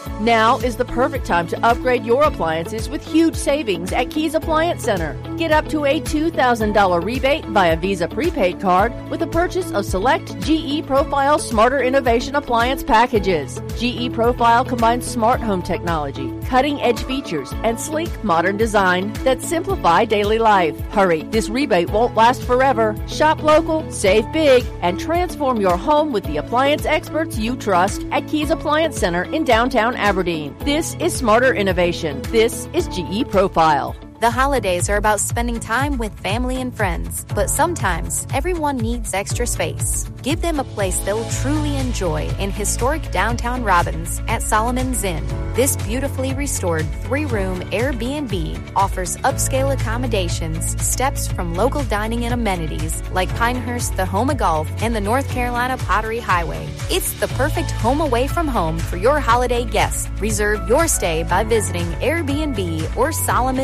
Now is the perfect time to upgrade your appliances with huge savings at Keys Appliance Center. Get up to a $2,000 rebate via Visa prepaid card with the purchase of select GE Profile Smarter Innovation Appliance packages. GE Profile combines smart home technology, cutting-edge features, and sleek modern design that simplify daily life. Hurry, this rebate won't last forever. Shop local, save big, and transform your home with the appliance experts you trust at Keys Appliance Center in downtown Aberdeen. This is smarter innovation. This is GE Profile. The holidays are about spending time with family and friends, but sometimes everyone needs extra space. Give them a place they'll truly enjoy in historic downtown Robbins at Solomon's Inn. This beautifully restored 3-room Airbnb offers upscale accommodations, steps from local dining and amenities like Pinehurst, the Home of Golf, and the North Carolina Pottery Highway. It's the perfect home away from home for your holiday guests. Reserve your stay by visiting Airbnb or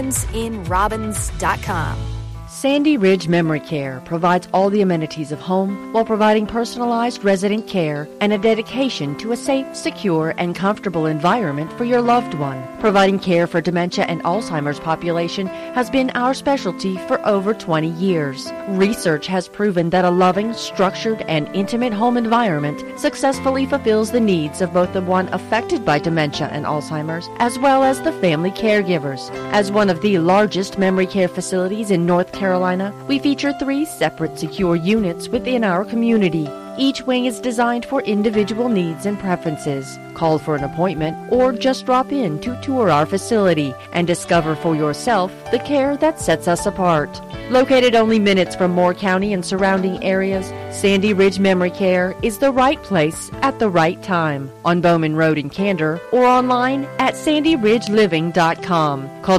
SolomonsInRobbins.com. Sandy Ridge Memory Care provides all the amenities of home while providing personalized resident care and a dedication to a safe, secure, and comfortable environment for your loved one. Providing care for dementia and Alzheimer's population has been our specialty for over 20 years. Research has proven that a loving, structured, and intimate home environment successfully fulfills the needs of both the one affected by dementia and Alzheimer's as well as the family caregivers. As one of the largest memory care facilities in North Carolina, we feature 3 separate secure units within our community. Each wing is designed for individual needs and preferences. Call for an appointment or just drop in to tour our facility and discover for yourself the care that sets us apart. Located only minutes from Moore County and surrounding areas, Sandy Ridge Memory Care is the right place at the right time. On Bowman Road in Candor or online at sandyridgeliving.com. Call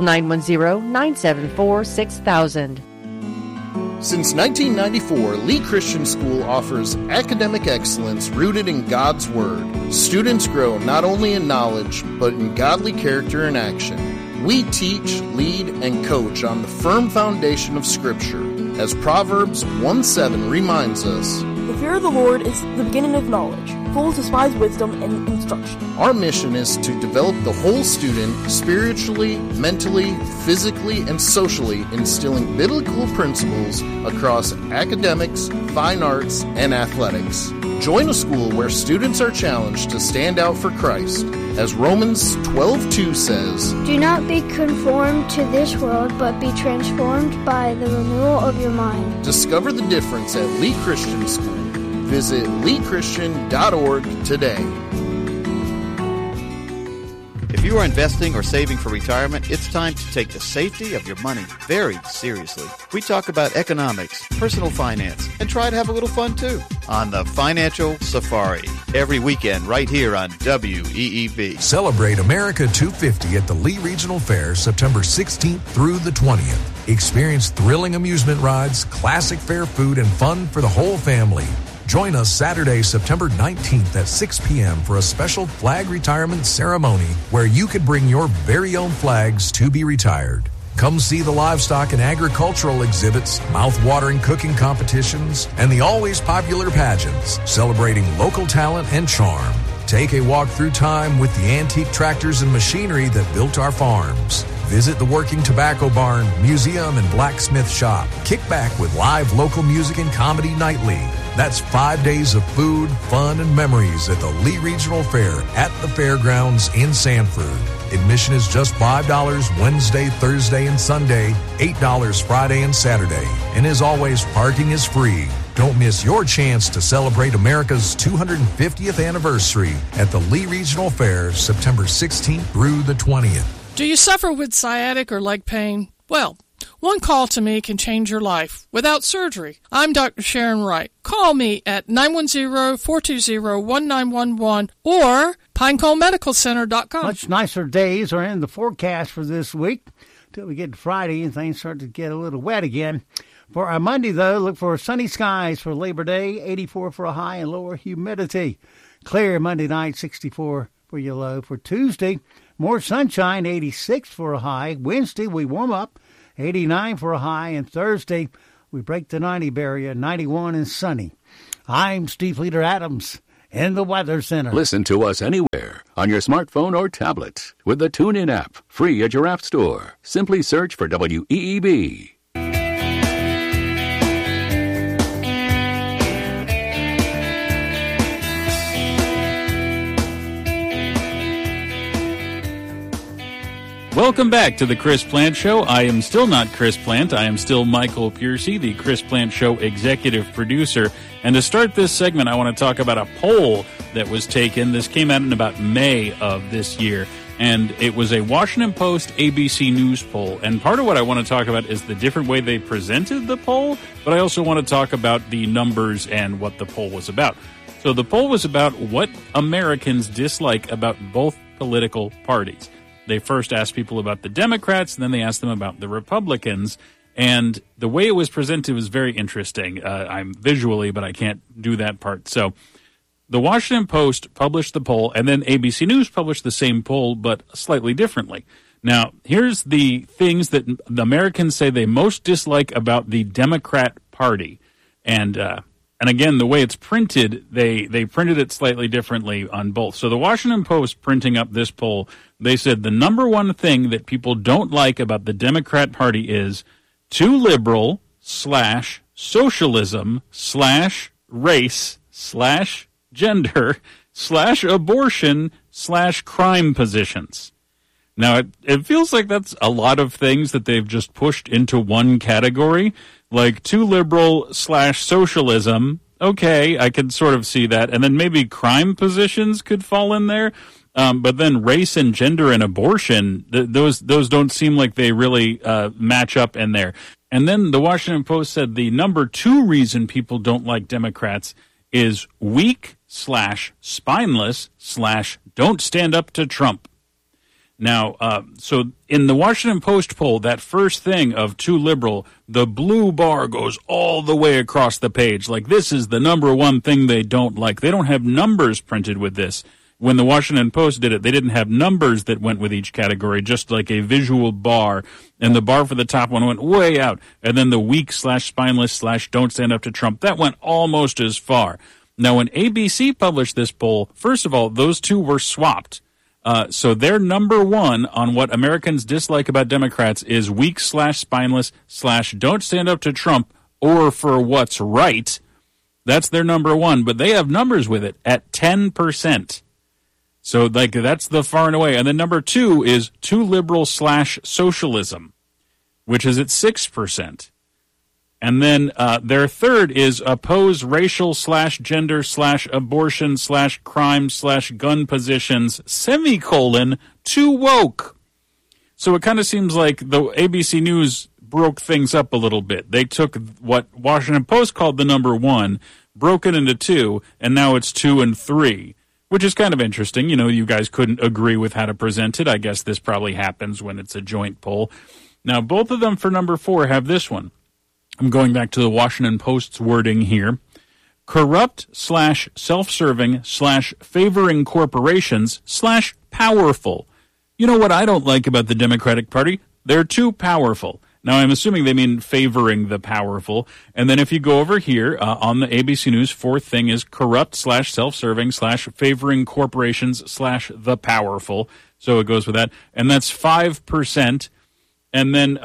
910-974-6000. Since 1994, Lee Christian School offers academic excellence rooted in God's Word. Students grow not only in knowledge, but in godly character and action. We teach, lead, and coach on the firm foundation of Scripture. As Proverbs 1:7 reminds us, "The fear of the Lord is the beginning of knowledge. Fools despise wisdom and instruction." Our mission is to develop the whole student spiritually, mentally, physically, and socially, instilling biblical principles across academics, fine arts, and athletics. Join a school where students are challenged to stand out for Christ. As Romans 12:2 says, "Do not be conformed to this world, but be transformed by the renewal of your mind." Discover the difference at Lee Christian School. Visit leechristian.org today. If you are investing or saving for retirement, it's time to take the safety of your money very seriously. We talk about economics, personal finance, and try to have a little fun too on the Financial Safari every weekend right here on WEEB. Celebrate America 250 at the Lee Regional Fair September 16th through the 20th. Experience thrilling amusement rides, classic fair food, and fun for the whole family. Join us Saturday, September 19th at 6 p.m. for a special flag retirement ceremony where you could bring your very own flags to be retired. Come see the livestock and agricultural exhibits, mouth-watering cooking competitions, and the always popular pageants celebrating local talent and charm. Take a walk through time with the antique tractors and machinery that built our farms. Visit the Working Tobacco Barn, Museum, and Blacksmith Shop. Kick back with live local music and comedy nightly. That's 5 days of food, fun, and memories at the Lee Regional Fair at the fairgrounds in Sanford. Admission is just $5 Wednesday, Thursday, and Sunday, $8 Friday and Saturday. And as always, parking is free. Don't miss your chance to celebrate America's 250th anniversary at the Lee Regional Fair, September 16th through the 20th. Do you suffer with sciatic or leg pain? Well, one call to me can change your life without surgery. I'm Dr. Sharon Wright. Call me at 910-420-1911 or PineConeMedicalCenter.com. Much nicer days are in the forecast for this week until we get to Friday and things start to get a little wet again. For our Monday, though, look for sunny skies for Labor Day, 84 for a high and lower humidity. Clear Monday night, 64 for your low. For Tuesday, more sunshine, 86 for a high. Wednesday, we warm up, 89 for a high. And Thursday, we break the 90 barrier, 91 and sunny. I'm Steve Leader Adams, in the Weather Center. Listen to us anywhere on your smartphone or tablet with the TuneIn app, free at your app store. Simply search for WEEB. Welcome back to the Chris Plant Show. I am still not Chris Plant. I am still Michael Piercy, the Chris Plant Show executive producer. And to start this segment, I want to talk about a poll that was taken. This came out in about May of this year. And it was a Washington Post ABC News poll. And part of what I want to talk about is the different way they presented the poll. But I also want to talk about the numbers and what the poll was about. So the poll was about what Americans dislike about both political parties. They first asked people about the Democrats, and then they asked them about the Republicans. And the way it was presented was very interesting. I'm visually, but I can't do that part. So the Washington Post published the poll, and then ABC News published the same poll, but slightly differently. Now, here's the things that the Americans say they most dislike about the Democrat Party. And again, the way it's printed, they printed it slightly differently on both. So the Washington Post printing up this poll, they said the number one thing that people don't like about the Democrat Party is too liberal / socialism / race / gender / abortion / crime positions. Now, it feels like that's a lot of things that they've just pushed into one category, like too liberal / socialism. Okay, I could sort of see that. And then maybe crime positions could fall in there. But then race and gender and abortion, those don't seem like they really match up in there. And then the Washington Post said the number two reason people don't like Democrats is weak / spineless / don't stand up to Trump. Now, so in the Washington Post poll, that first thing of too liberal, the blue bar goes all the way across the page. Like, this is the number one thing they don't like. They don't have numbers printed with this. When the Washington Post did it, they didn't have numbers that went with each category, just like a visual bar. And the bar for the top one went way out. And then the weak / spineless / don't stand up to Trump, that went almost as far. Now, when ABC published this poll, first of all, those two were swapped. So their number one on what Americans dislike about Democrats is weak / spineless / don't stand up to Trump or for what's right. That's their number one, but they have numbers with it at 10%. So like that's the far and away. And then number two is too liberal / socialism, which is at 6%. And then their third is oppose racial / gender / abortion / crime / gun positions, too woke. So it kind of seems like the ABC News broke things up a little bit. They took what Washington Post called the number one, broke it into two, and now it's 2 and 3, which is kind of interesting. You know, you guys couldn't agree with how to present it. I guess this probably happens when it's a joint poll. Now, both of them for number 4 have this one. I'm going back to the Washington Post's wording here. Corrupt / self-serving / favoring corporations / powerful. You know what I don't like about the Democratic Party? They're too powerful. Now, I'm assuming they mean favoring the powerful. And then if you go over here on the ABC News, fourth thing is corrupt / self-serving / favoring corporations / the powerful. So it goes with that. And that's 5%. And then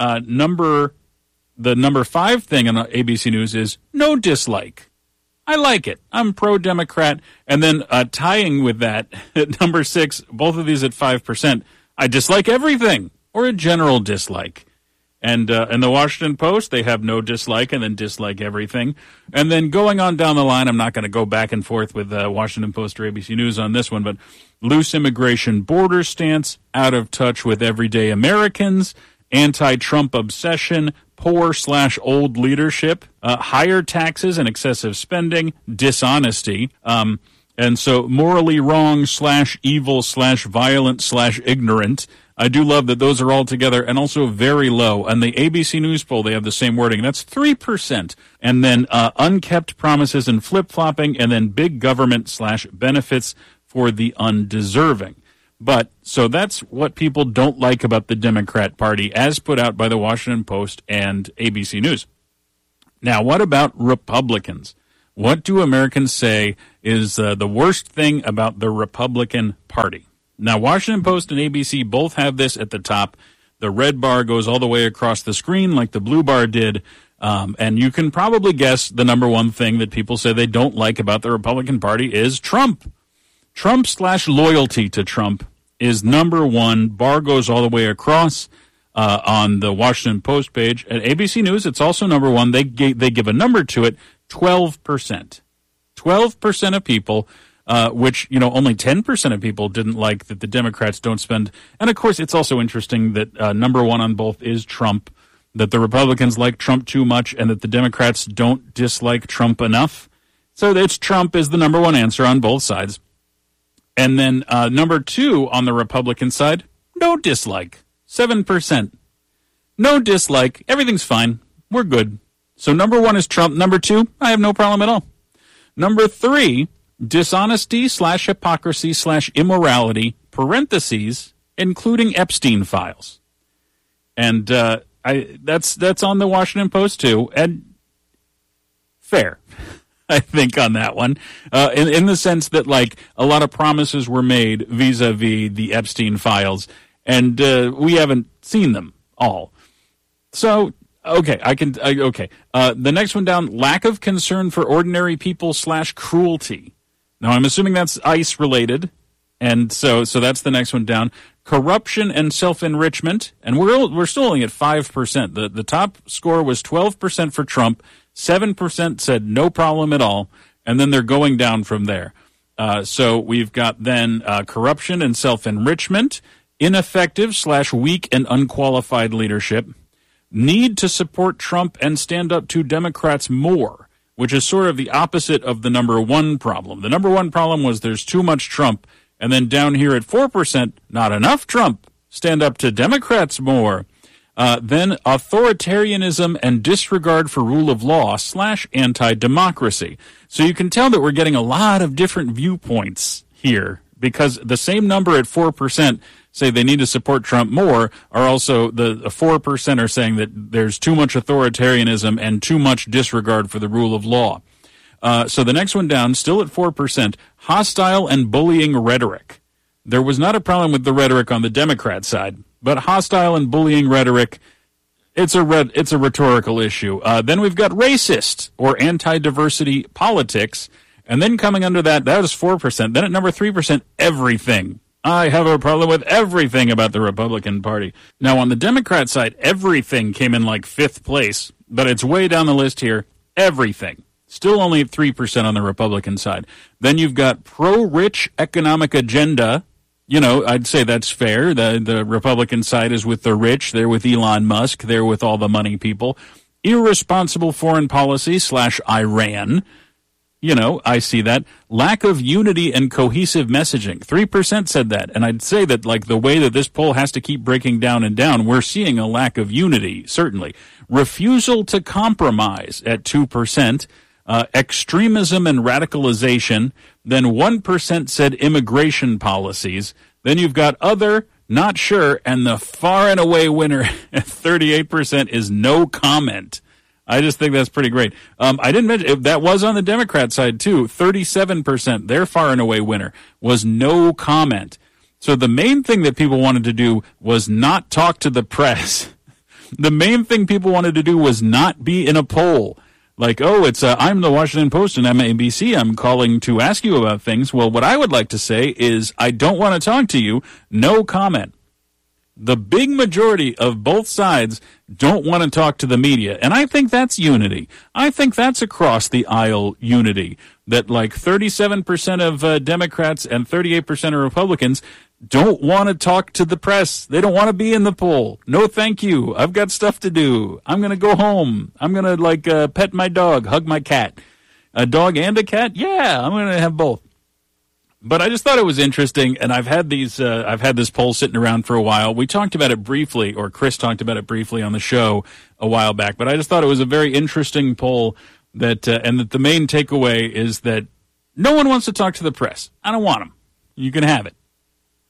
the number 5 thing on ABC News is no dislike. I like it. I'm pro-Democrat. And then tying with that, at number 6, both of these at 5%, I dislike everything, or a general dislike. And in the Washington Post, they have no dislike and then dislike everything. And then going on down the line, I'm not going to go back and forth with Washington Post or ABC News on this one, but loose immigration border stance, out of touch with everyday Americans, anti-Trump obsession, poor / old leadership, higher taxes and excessive spending, dishonesty, and so morally wrong / evil / violent / ignorant. I do love that those are all together and also very low. And the ABC News poll, they have the same wording. That's 3%. And then unkept promises and flip-flopping, and then big government / benefits for the undeserving. But so that's what people don't like about the Democrat Party as put out by the Washington Post and ABC News. Now, what about Republicans? What do Americans say is the worst thing about the Republican Party? Now, Washington Post and ABC both have this at the top. The red bar goes all the way across the screen like the blue bar did. And you can probably guess the number one thing that people say they don't like about the Republican Party is Trump. Trump/loyalty to Trump is number one. Bar goes all the way across on the Washington Post page. At ABC News, it's also number one. They give a number to it, 12%. 12% of people, which, only 10% of people didn't like that the Democrats don't spend. And, of course, it's also interesting that number one on both is Trump, that the Republicans like Trump too much and that the Democrats don't dislike Trump enough. So it's Trump is the number one answer on both sides. And then number two on the Republican side, no dislike, 7%. No dislike. Everything's fine. We're good. So number one is Trump. Number two, I have no problem at all. Number three, dishonesty/hypocrisy/immorality, parentheses, including Epstein files. And that's on the Washington Post too. And fair, I think, on that one, in the sense that, like, a lot of promises were made vis-a-vis the Epstein files, and we haven't seen them all. So, okay, the next one down, lack of concern for ordinary people/cruelty. Now, I'm assuming that's ICE-related, and so that's the next one down. Corruption and self-enrichment, and we're still only at 5%. The top score was 12% for Trump. 7% said no problem at all, and then they're going down from there. So we've got then corruption and self-enrichment, ineffective/weak and unqualified leadership, need to support Trump and stand up to Democrats more, which is sort of the opposite of the number one problem. The number one problem was there's too much Trump, and then down here at 4%, not enough Trump, stand up to Democrats more. Then authoritarianism and disregard for rule of law/anti-democracy. So you can tell that we're getting a lot of different viewpoints here, because the same number at 4% say they need to support Trump more, are also the 4% are saying that there's too much authoritarianism and too much disregard for the rule of law. So the next one down, still at 4%, hostile and bullying rhetoric. There was not a problem with the rhetoric on the Democrat side, but hostile and bullying rhetoric, it's a rhetorical issue. Then we've got racist or anti-diversity politics, and then coming under that was 4%. Then at number 3%, everything. I have a problem with everything about the Republican Party. Now, on the Democrat side, everything came in like 5th place, but it's way down the list here. Everything. Still only at 3% on the Republican side. Then you've got pro-rich economic agenda. I'd say that's fair. The Republican side is with the rich. They're with Elon Musk. They're with all the money people. Irresponsible foreign policy/Iran. I see that. Lack of unity and cohesive messaging. 3% said that. And I'd say that, like, the way that this poll has to keep breaking down and down, we're seeing a lack of unity, certainly. Refusal to compromise at 2%. Extremism and radicalization. Then 1% said immigration policies. Then you've got other, not sure, and the far and away winner at 38% is no comment. I just think that's pretty great. I didn't mention, that was on the Democrat side too. 37%, their far and away winner, was no comment. So the main thing that people wanted to do was not talk to the press. The main thing people wanted to do was not be in a poll. Like, I'm the Washington Post and I'm ABC. I'm calling to ask you about things. Well, what I would like to say is I don't want to talk to you. No comment. The big majority of both sides don't want to talk to the media. And I think that's unity. I think that's across the aisle unity. That like 37% of Democrats and 38% of Republicans don't want to talk to the press. They don't want to be in the poll. No, thank you. I've got stuff to do. I'm going to go home. I'm going to pet my dog, hug my cat. A dog and a cat? Yeah, I'm going to have both. But I just thought it was interesting, and I've had this poll sitting around for a while. We talked about it briefly, or Chris talked about it briefly on the show a while back, but I just thought it was a very interesting poll and that the main takeaway is that no one wants to talk to the press. I don't want them. You can have it.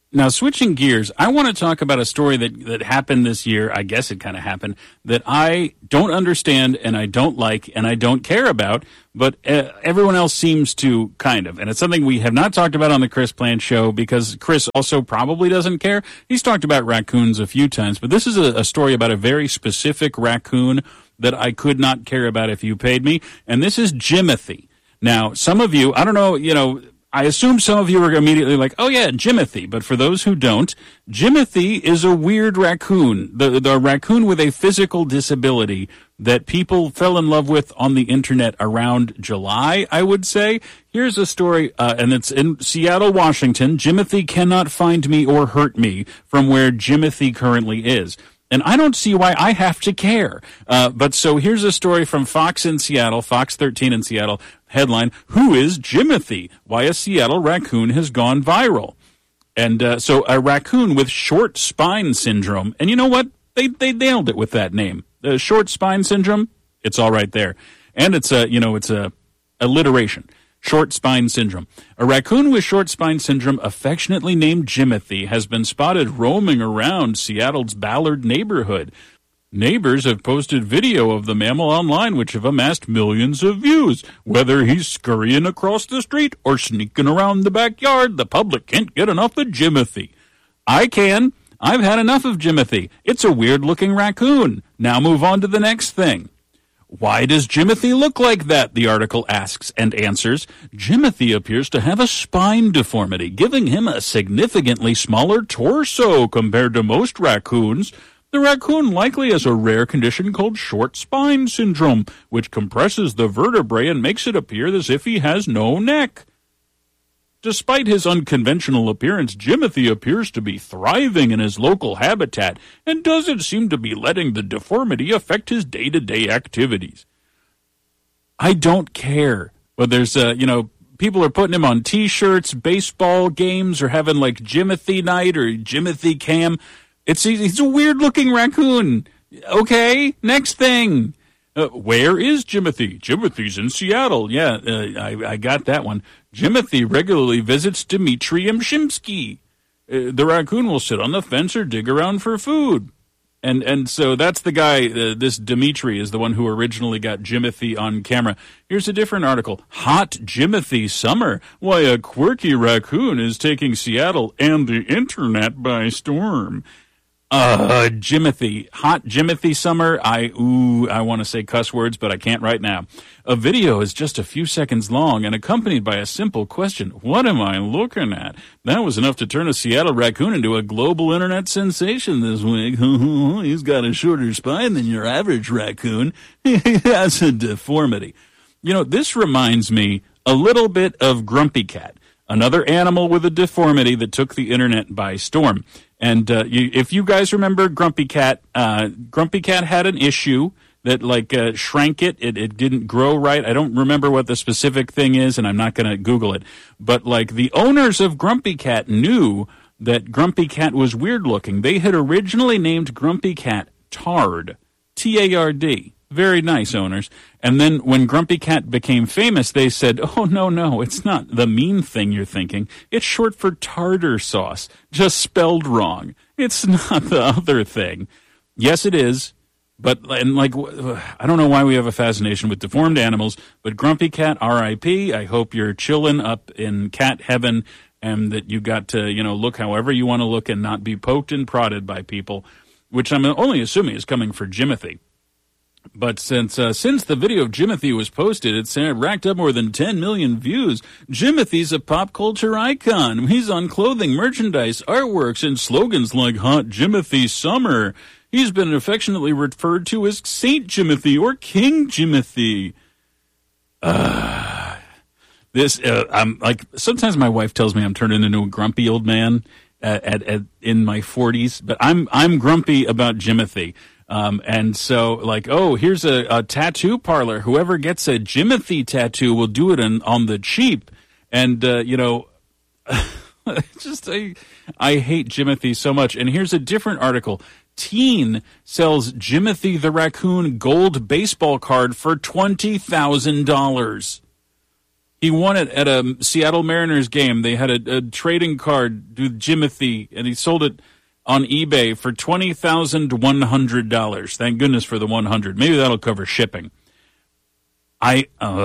Now, switching gears, I want to talk about a story that happened this year. I guess it kind of happened, that I don't understand and I don't like and I don't care about, but everyone else seems to kind of. And it's something we have not talked about on the Chris Plante Show because Chris also probably doesn't care. He's talked about raccoons a few times, but this is a story about a very specific raccoon that I could not care about if you paid me, and this is Jimothy. Now, some of you, I don't know, I assume some of you are immediately like, oh yeah, Jimothy. But for those who don't, Jimothy is a weird raccoon, the raccoon with a physical disability that people fell in love with on the internet around July, I would say. Here's a story, and it's in Seattle, Washington. Jimothy cannot find me or hurt me from where Jimothy currently is. And I don't see why I have to care. But so here's a story from Fox in Seattle, Fox 13 in Seattle. Headline, Who is Jimothy? Why a Seattle raccoon has gone viral. And so a raccoon with short spine syndrome. And you know what? They nailed it with that name. Short spine syndrome, it's all right there. And it's a alliteration. Short spine syndrome. A raccoon with short spine syndrome, affectionately named Jimothy, has been spotted roaming around Seattle's Ballard neighborhood. Neighbors have posted video of the mammal online, which have amassed millions of views. Whether he's scurrying across the street or sneaking around the backyard, the public can't get enough of Jimothy. I can. I've had enough of Jimothy. It's a weird-looking raccoon. Now move on to the next thing. Why does Jimothy look like that? The article asks and answers. Jimothy appears to have a spine deformity, giving him a significantly smaller torso compared to most raccoons. The raccoon likely has a rare condition called short spine syndrome, which compresses the vertebrae and makes it appear as if he has no neck. Despite his unconventional appearance, Jimothy appears to be thriving in his local habitat and doesn't seem to be letting the deformity affect his day-to-day activities. I don't care. But there's, people are putting him on T-shirts, baseball games, or having like Jimothy night or Jimothy cam. He's a weird-looking raccoon. Okay, next thing. Where is Jimothy? Jimothy's in Seattle. Yeah, I got that one. Jimothy regularly visits Dmitry Yamshimsky. The raccoon will sit on the fence or dig around for food. And so that's the guy, this Dmitry is the one who originally got Jimothy on camera. Here's a different article. Hot Jimothy summer. Why a quirky raccoon is taking Seattle and the internet by storm. Jimothy. Hot Jimothy summer. I want to say cuss words, but I can't right now. A video is just a few seconds long and accompanied by a simple question. What am I looking at? That was enough to turn a Seattle raccoon into a global internet sensation this week. He's got a shorter spine than your average raccoon. He has a deformity. This reminds me a little bit of Grumpy Cat, another animal with a deformity that took the internet by storm. And if you guys remember Grumpy Cat had an issue that shrank it. It didn't grow right. I don't remember what the specific thing is, and I'm not going to Google it. But the owners of Grumpy Cat knew that Grumpy Cat was weird looking. They had originally named Grumpy Cat Tard, T-A-R-D. Very nice owners. And then when Grumpy Cat became famous, they said, oh, no, it's not the mean thing you're thinking. It's short for tartar sauce, just spelled wrong. It's not the other thing. Yes, it is. But, I don't know why we have a fascination with deformed animals, but Grumpy Cat, R.I.P. I hope you're chilling up in cat heaven and that you got to, look however you want to look and not be poked and prodded by people, which I'm only assuming is coming for Jimothy. But since the video of Jimothy was posted, it's racked up more than 10 million views. Jimothy's a pop culture icon. He's on clothing, merchandise, artworks, and slogans like Hot Jimothy Summer. He's been affectionately referred to as Saint Jimothy or King Jimothy. Sometimes my wife tells me I'm turning into a grumpy old man in my 40s, but I'm grumpy about Jimothy. And so here's a tattoo parlor. Whoever gets a Jimothy tattoo will do it on the cheap. And, I hate Jimothy so much. And here's a different article. Teen sells Jimothy the raccoon gold baseball card for $20,000. He won it at a Seattle Mariners game. They had a trading card with Jimothy, and he sold it on eBay for $20,100. Thank goodness for the 100. Maybe that'll cover shipping. I'm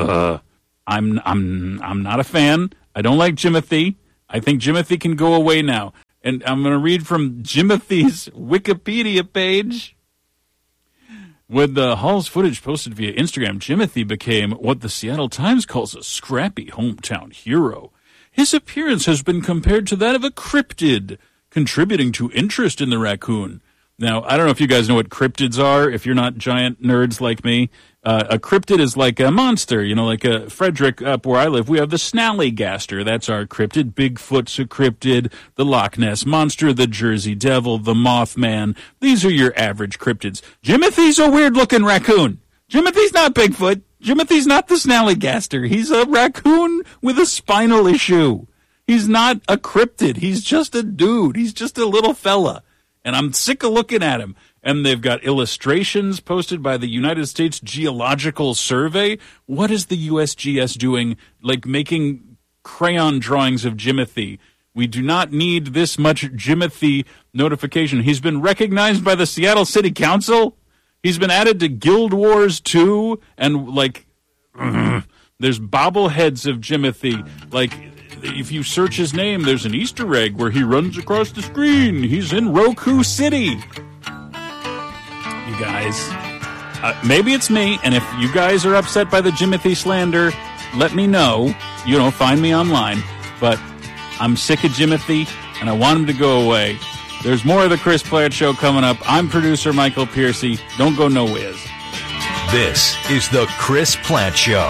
not a fan. I don't like Jimothy. I think Jimothy can go away now. And I'm going to read from Jimothy's Wikipedia page. With the Hall's footage posted via Instagram, Jimothy became what the Seattle Times calls a scrappy hometown hero. His appearance has been compared to that of a cryptid, contributing to interest in the raccoon. Now, I don't know if you guys know what cryptids are, if you're not giant nerds like me. A cryptid is like a monster, like a Frederick up where I live. We have the Snallygaster. That's our cryptid. Bigfoot's a cryptid. The Loch Ness Monster, the Jersey Devil, the Mothman. These are your average cryptids. Jimothy's a weird-looking raccoon. Jimothy's not Bigfoot. Jimothy's not the Snallygaster. He's a raccoon with a spinal issue. He's not a cryptid. He's just a dude. He's just a little fella. And I'm sick of looking at him. And they've got illustrations posted by the United States Geological Survey. What is the USGS doing? Like making crayon drawings of Jimothy. We do not need this much Jimothy notification. He's been recognized by the Seattle City Council. He's been added to Guild Wars 2. And, there's bobbleheads of Jimothy. If you search his name, there's an Easter egg where he runs across the screen. He's in Roku City. You guys, maybe it's me, and if you guys are upset by the Jimothy slander, let me know. Find me online. But I'm sick of Jimothy, and I want him to go away. There's more of the Chris Plante Show coming up. I'm producer Michael Piercy. Don't go no whiz. This is the Chris Plante Show.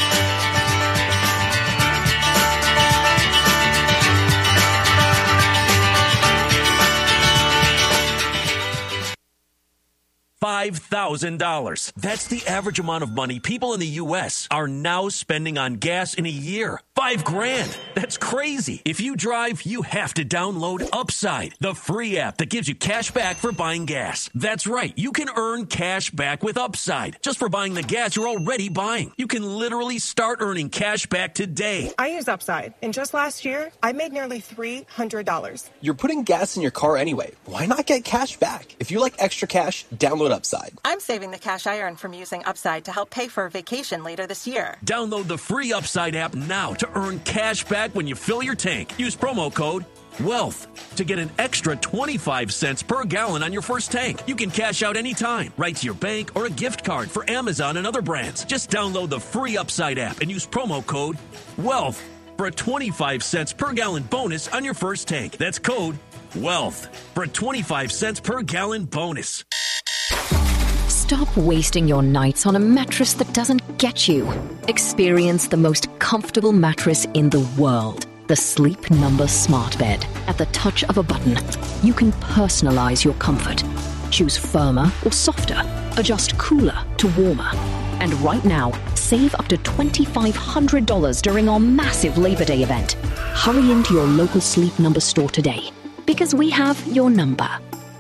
$5,000. That's the average amount of money people in the U.S. are now spending on gas in a year. $5,000. That's crazy. If you drive, you have to download Upside, the free app that gives you cash back for buying gas. That's right. You can earn cash back with Upside just for buying the gas you're already buying. You can literally start earning cash back today. I use Upside, and just last year, I made nearly $300. You're putting gas in your car anyway. Why not get cash back? If you like extra cash, download Upside. I'm saving the cash I earn from using Upside to help pay for a vacation later this year. Download the free Upside app now to earn cash back when you fill your tank. Use promo code WEALTH to get an extra 25 cents per gallon on your first tank. You can cash out anytime, right to your bank or a gift card for Amazon and other brands. Just download the free Upside app and use promo code WEALTH for a 25 cents per gallon bonus on your first tank. That's code WEALTH for a 25 cents per gallon bonus. Stop wasting your nights on a mattress that doesn't get you. Experience the most comfortable mattress in the world. The Sleep Number Smart Bed. At the touch of a button, you can personalize your comfort. Choose firmer or softer. Adjust cooler to warmer. And right now, save up to $2,500 during our massive Labor Day event. Hurry into your local Sleep Number store today, because we have your number.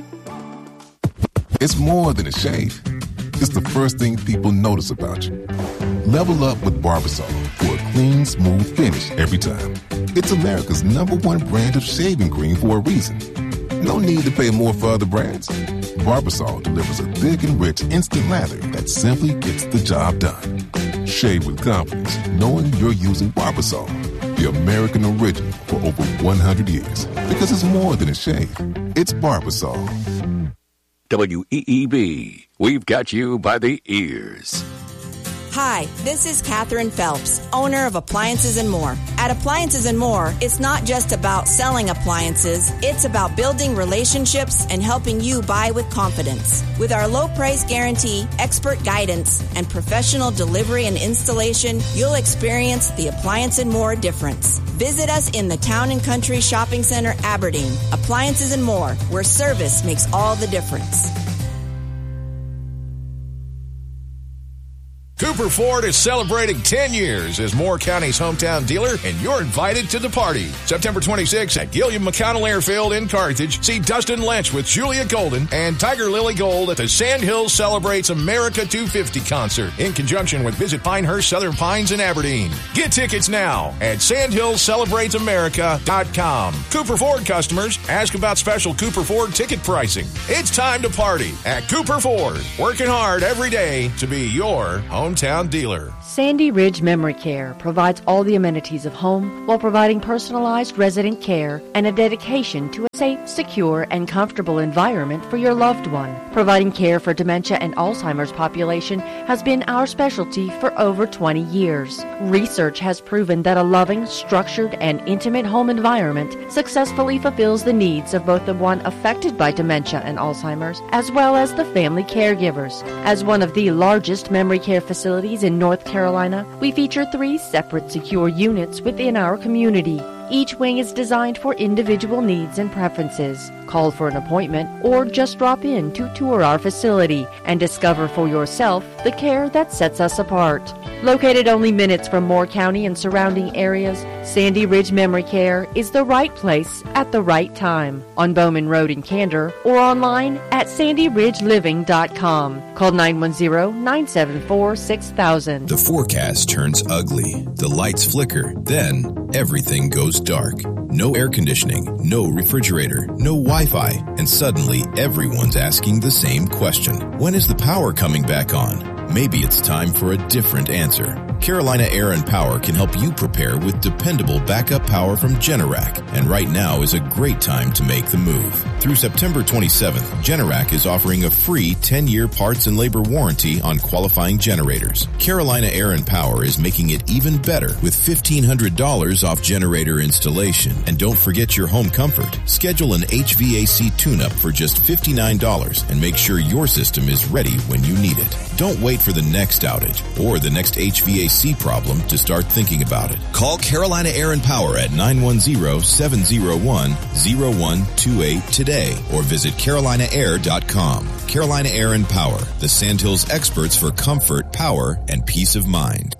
It's more than a shave. It's the first thing people notice about you. Level up with Barbasol for a clean, smooth finish every time. It's America's #1 brand of shaving cream for a reason. No need to pay more for other brands. Barbasol delivers a thick and rich instant lather that simply gets the job done. Shave with confidence, knowing you're using Barbasol, the American original, for over 100 years. Because it's more than a shave. It's Barbasol. WEEB, we've got you by the ears. Hi, this is Catherine Phelps, owner of Appliances and More. At Appliances and More, it's not just about selling appliances, it's about building relationships and helping you buy with confidence. With our low price guarantee, expert guidance, and professional delivery and installation, you'll experience the Appliance and More difference. Visit us in the Town and Country Shopping Center, Aberdeen. Appliances and More, where service makes all the difference. 2 Cooper Ford is celebrating 10 years as Moore County's hometown dealer, and you're invited to the party. September 26th at Gilliam McConnell Airfield in Carthage, see Dustin Lynch with Julia Golden and Tiger Lily Gold at the Sandhills Celebrates America 250 concert in conjunction with Visit Pinehurst, Southern Pines, and Aberdeen. Get tickets now at SandhillsCelebratoamerica.com. Cooper Ford customers, ask about special Cooper Ford ticket pricing. It's time to party at Cooper Ford. Working hard every day to be your hometown dealer. Sandy Ridge Memory Care provides all the amenities of home while providing personalized resident care and a dedication to a safe, secure, and comfortable environment for your loved one. Providing care for dementia and Alzheimer's population has been our specialty for over 20 years. Research has proven that a loving, structured, and intimate home environment successfully fulfills the needs of both the one affected by dementia and Alzheimer's as well as the family caregivers. As one of the largest memory care facilities in North Carolina, we feature 3 separate secure units within our community. Each wing is designed for individual needs and preferences. Call for an appointment or just drop in to tour our facility and discover for yourself the care that sets us apart. Located only minutes from Moore County and surrounding areas, Sandy Ridge Memory Care is the right place at the right time on Bowman Road in Candor or online at sandyridgeliving.com. Call 910-974-6000. The forecast turns ugly. The lights flicker. Then everything goes dark. No air conditioning, no refrigerator, no Wi-Fi, and suddenly everyone's asking the same question. When is the power coming back on? Maybe it's time for a different answer. Carolina Air and Power can help you prepare with dependable backup power from Generac, and right now is a great time to make the move. Through September 27th, Generac is offering a free 10-year parts and labor warranty on qualifying generators. Carolina Air and Power is making it even better with $1,500 off generator installation. And don't forget your home comfort. Schedule an HVAC tune-up for just $59 and make sure your system is ready when you need it. Don't wait for the next outage or the next HVAC problem to start thinking about it. Call Carolina Air and Power at 910-701-0128 today or visit carolinaair.com. Carolina Air and Power, the Sandhills experts for comfort, power, and peace of mind.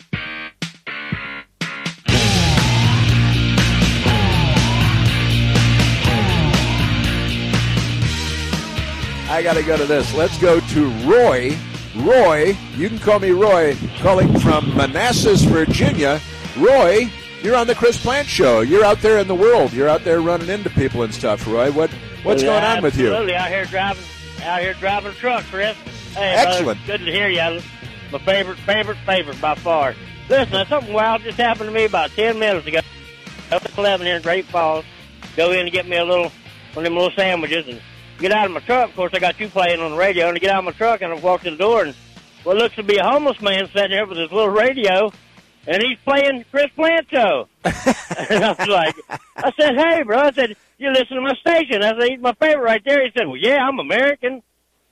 I got to go to this. Let's go to Roy. Roy, you can call me Roy, calling from Manassas, Virginia. Roy, you're on the Chris Plant Show. You're out there in the world. You're out there running into people and stuff, Roy. What's going on with you? Absolutely, out here driving a truck, Chris. Hey, excellent. Good to hear you. My favorite by far. Listen, something wild just happened to me about 10 minutes ago. Up at 11 here in Great Falls. Go in and get me one of them little sandwiches and get out of my truck. Of course, I got you playing on the radio, and I get out of my truck, and I walk to the door, and what looks to be a homeless man sitting there with his little radio, and he's playing Chris Plant Show. And I was like, I said, hey, bro, I said, you listen to my station. I said, he's my favorite right there. He said, well, yeah, I'm American.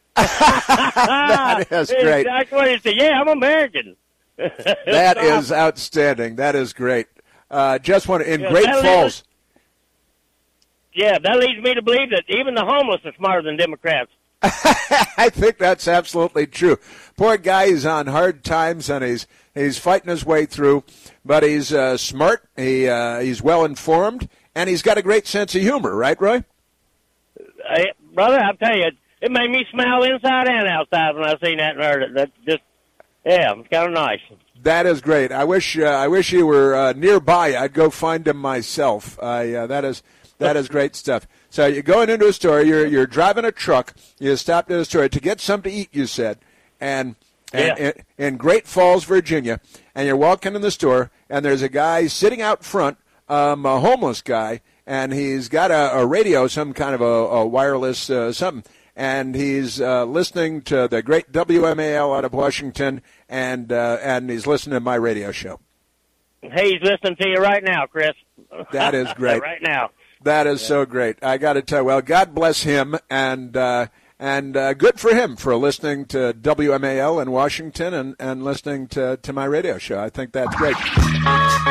That is great. Exactly what he said. Yeah, I'm American. That is outstanding. That is great. Just want to, in Great Falls. Yeah, that leads me to believe that even the homeless are smarter than Democrats. I think that's absolutely true. Poor guy, he's on hard times, and he's fighting his way through, but he's smart, he's well-informed, and he's got a great sense of humor, right, Roy? Brother, I'll tell you, it made me smile inside and outside when I seen that and heard it. That just, yeah, it's kind of nice. That is great. I wish you were nearby. I'd go find him myself. That is great stuff. So you're going into a store, you're driving a truck, you stopped at a store to get something to eat, you said, and in Great Falls, Virginia, and you're walking in the store, and there's a guy sitting out front, a homeless guy, and he's got a radio, some kind of a wireless something, and he's listening to the great WMAL out of Washington, and he's listening to my radio show. Hey, he's listening to you right now, Chris. That is great. Right now. That is so great. I got to tell you, well, God bless him, and good for him for listening to WMAL in Washington and listening to my radio show. I think that's great.